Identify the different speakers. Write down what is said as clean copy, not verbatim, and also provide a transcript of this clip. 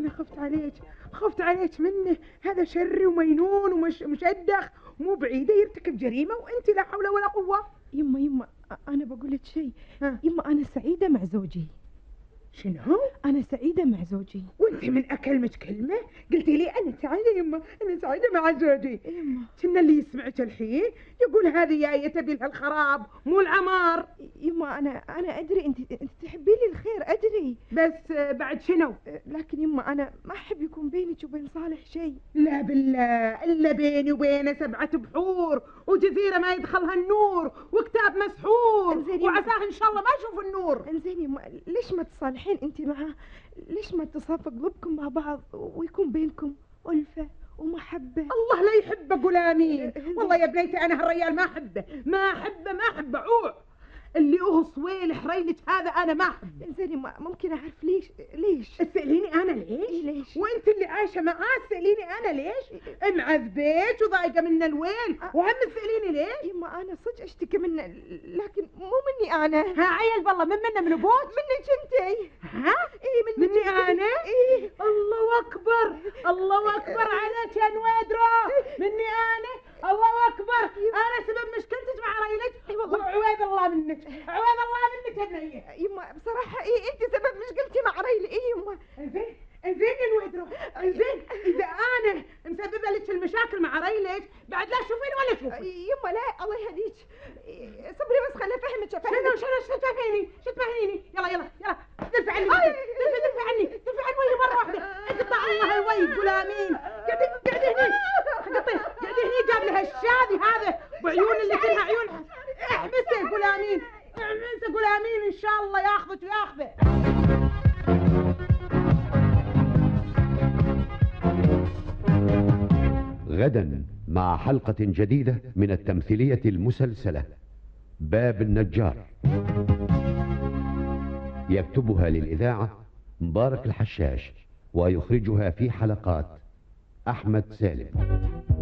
Speaker 1: أنا خفت عليك منه. هذا شري ومينون ومش مشدخ، مو بعيدة يرتكب جريمة وأنت لا حول ولا قوة.
Speaker 2: يما أنا بقول لك شيء. يما أنا سعيدة مع زوجي.
Speaker 1: شنو؟
Speaker 2: أنا سعيدة مع زوجي.
Speaker 1: وانت من أكلمك كلمة قلتي لي أنا سعيدة يما، أنا سعيدة مع زوجي.
Speaker 2: يما
Speaker 1: كنا اللي يسمعك الحين يقول هذه يا تبي لها الخراب مو العمار.
Speaker 2: يما أنا أدري أنت تحبي لي الخير، أدري،
Speaker 1: بس بعد شنو؟
Speaker 2: لكن يما أنا ما أحب يكون بينك وبين صالح شيء.
Speaker 1: لا بالله، إلا بيني وبينه 7 بحور وجزيرة ما يدخلها النور وكتاب مسحور وعساه إن شاء الله ما يشوف النور.
Speaker 2: انزين يما، ليش ما تصالحين أنت معاه؟ ليش ما تصافى قلوبكم مع بعض ويكون بينكم ألفة ومحبة؟
Speaker 1: الله لا يحبه، قول آمين. والله يا بنيتي أنا هالرجال ما أحبه عوع اللي هو صويلح ريلك هذا، أنا ما أحبه.
Speaker 2: انزين ممكن أعرف ليش؟
Speaker 1: تسأليني أنا ليش؟ وأنت اللي عايشة معاه تسأليني أنا ليش؟ معذبيك وضايقة منه الويل وهم تسأليني ليش؟
Speaker 2: يما أنا صدق أشتكي منه، لكن مو مني أنا.
Speaker 1: ها عيل بالله من أبوك؟
Speaker 2: منك أنتي.
Speaker 1: ها؟ مني أنا؟ الله أكبر عليك يا نويدرو. مني أنا؟ الله أكبر. أنا سبب مشكلتك مع ريلك وعويذ الله منك يا بنية.
Speaker 2: يما بصراحة أنت سبب مشكلتي مع ريلي. يما
Speaker 1: انزين يا نويدرو، انزين إذا أنا مسببة لك المشاكل مع ريلك بعد لا تشوفين ولا تشوفين.
Speaker 2: يما لا الله يهديك، صبري بس خليني أفهمك.
Speaker 1: شنو تفهميني؟ يلا دفع عني وجهي مرة واحدة. اقطع الله الوجه، قول آمين. قعدي هني جاب لها الشاذي هذا بعيون اللي كلها عيونها. احبسه قول آمين، إن شاء الله ياخذك وياخذه.
Speaker 3: غدا مع حلقة جديدة من التمثيلية المسلسلة باب النجار. يكتبها للإذاعة مبارك الحشاش، ويخرجها في حلقات أحمد سالم.